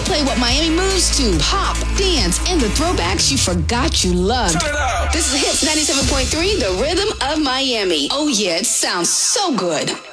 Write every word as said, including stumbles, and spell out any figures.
play what Miami moves to. Pop, dance, and the throwbacks you forgot you loved. Turn it up. This is Hits ninety-seven point three, the rhythm of Miami. Oh yeah, it sounds so good.